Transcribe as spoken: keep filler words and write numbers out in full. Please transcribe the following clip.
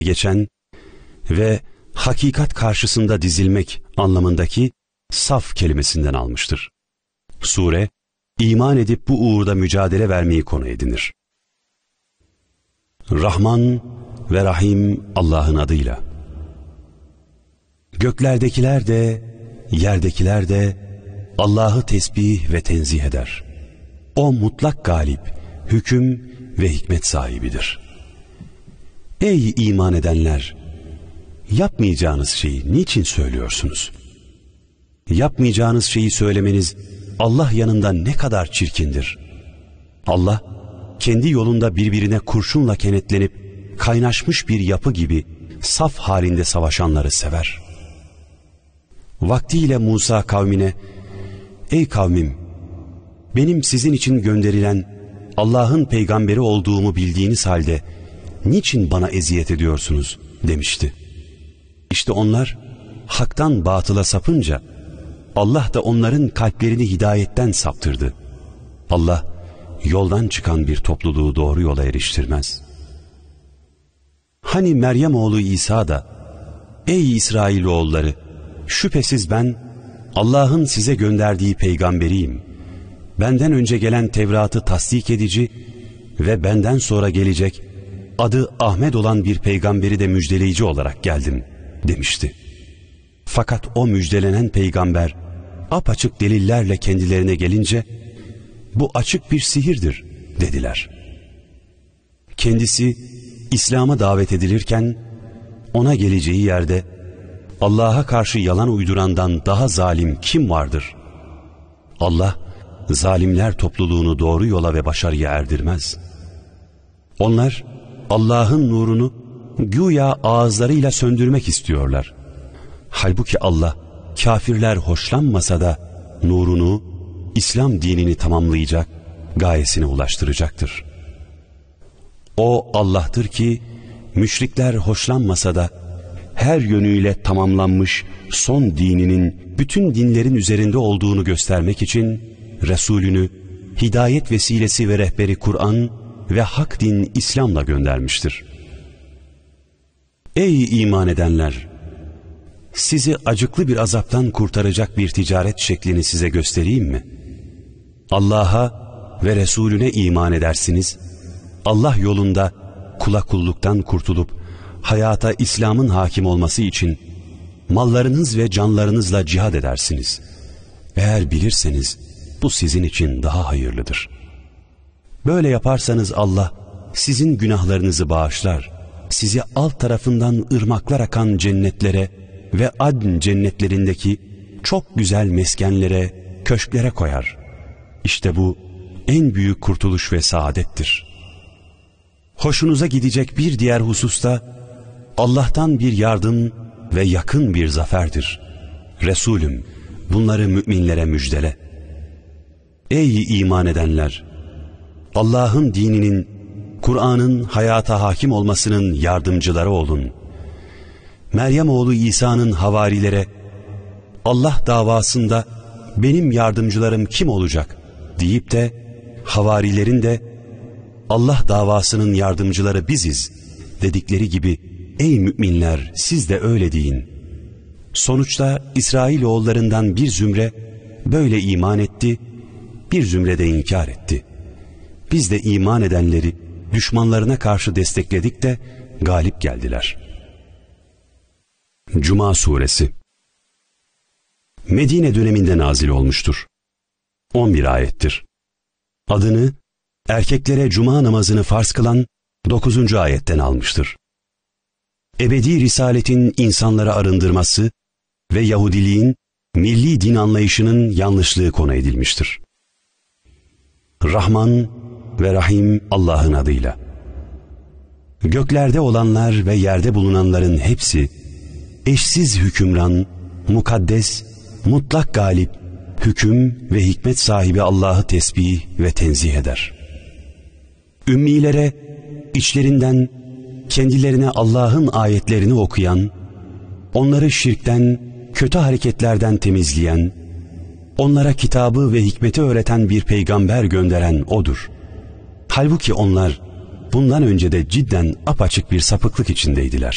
geçen ve hakikat karşısında dizilmek anlamındaki saf kelimesinden almıştır. Sure, iman edip bu uğurda mücadele vermeyi konu edinir. Rahman ve Rahim Allah'ın adıyla. Göklerdekiler de, yerdekiler de Allah'ı tesbih ve tenzih eder. O mutlak galip, hüküm ve hikmet sahibidir. Ey iman edenler! Yapmayacağınız şeyi niçin söylüyorsunuz? Yapmayacağınız şeyi söylemeniz Allah yanında ne kadar çirkindir. Allah, kendi yolunda birbirine kurşunla kenetlenip kaynaşmış bir yapı gibi saf halinde savaşanları sever. Vaktiyle Musa kavmine, ey kavmim, benim sizin için gönderilen Allah'ın peygamberi olduğumu bildiğiniz halde niçin bana eziyet ediyorsunuz demişti. İşte onlar haktan batıla sapınca Allah da onların kalplerini hidayetten saptırdı. Allah yoldan çıkan bir topluluğu doğru yola eriştirmez. Hani Meryem oğlu İsa da, ey İsrailoğulları, şüphesiz ben Allah'ın size gönderdiği peygamberiyim. Benden önce gelen Tevrat'ı tasdik edici ve benden sonra gelecek adı Ahmet olan bir peygamberi de müjdeleyici olarak geldim demişti. Fakat o müjdelenen peygamber apaçık delillerle kendilerine gelince bu açık bir sihirdir dediler. Kendisi İslam'a davet edilirken ona geleceği yerde Allah'a karşı yalan uydurandan daha zalim kim vardır? Allah zalimler topluluğunu doğru yola ve başarıya erdirmez. Onlar Allah'ın nurunu güya ağızlarıyla söndürmek istiyorlar. Halbuki Allah kafirler hoşlanmasa da nurunu, İslam dinini tamamlayacak, gayesine ulaştıracaktır. O Allah'tır ki müşrikler hoşlanmasa da her yönüyle tamamlanmış son dininin bütün dinlerin üzerinde olduğunu göstermek için Resulünü hidayet vesilesi ve rehberi Kur'an ve hak din İslam'la göndermiştir. Ey iman edenler! Sizi acıklı bir azaptan kurtaracak bir ticaret şeklini size göstereyim mi? Allah'a ve Resulüne iman edersiniz, Allah yolunda kula kulluktan kurtulup hayata İslam'ın hakim olması için mallarınız ve canlarınızla cihad edersiniz. Eğer bilirseniz bu sizin için daha hayırlıdır. Böyle yaparsanız Allah sizin günahlarınızı bağışlar, sizi alt tarafından ırmaklar akan cennetlere ve Adn cennetlerindeki çok güzel meskenlere, köşklere koyar. İşte bu en büyük kurtuluş ve saadettir. Hoşunuza gidecek bir diğer hususta Allah'tan bir yardım ve yakın bir zaferdir. Resulüm, bunları müminlere müjdele. Ey iman edenler! Allah'ın dininin, Kur'an'ın hayata hakim olmasının yardımcıları olun. Meryem oğlu İsa'nın havarilere, Allah davasında benim yardımcılarım kim olacak deyip de havarilerin de Allah davasının yardımcıları biziz dedikleri gibi ey müminler siz de öyle deyin. Sonuçta İsrailoğullarından bir zümre böyle iman etti, bir zümre de inkar etti. Biz de iman edenleri düşmanlarına karşı destekledik de galip geldiler. Cuma Suresi Medine döneminde nazil olmuştur. on bir ayettir. Adını erkeklere cuma namazını farz kılan dokuzuncu ayetten almıştır. Ebedi risaletin insanları arındırması ve Yahudiliğin milli din anlayışının yanlışlığı konu edilmiştir. Rahman ve Rahim Allah'ın adıyla. Göklerde olanlar ve yerde bulunanların hepsi eşsiz hükümran, mukaddes, mutlak galip, hüküm ve hikmet sahibi Allah'ı tesbih ve tenzih eder. Ümmilere içlerinden kendilerine Allah'ın ayetlerini okuyan, onları şirkten, kötü hareketlerden temizleyen, onlara kitabı ve hikmeti öğreten bir peygamber gönderen O'dur. Halbuki onlar bundan önce de cidden apaçık bir sapıklık içindeydiler.